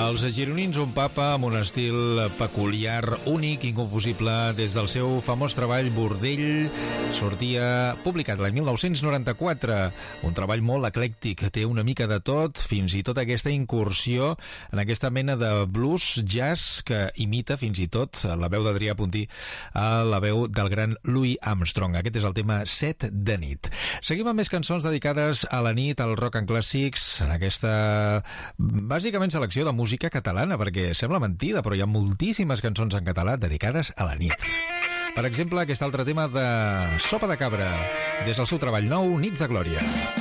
Els gironins, un papa amb un estil peculiar, únic, inconfusible. Des del seu famós treball Bordell sortia publicat l'any 1994, un treball molt eclèctic, té una mica de tot, fins i tot aquesta incursió en aquesta mena de blues jazz que imita fins i tot la veu d'Adrià Puntí a la veu del gran Louis Armstrong. Aquest és el tema 7 de nit. Seguim amb més cançons dedicades a la nit, al rock and clàssics, en aquesta bàsicament selecció de música catalana, perquè sembla mentida, però hi ha moltíssimes cançons en català dedicades a la nit. Per exemple, aquest altre tema de Sopa de Cabra, des del seu treball nou, Nits de Glòria.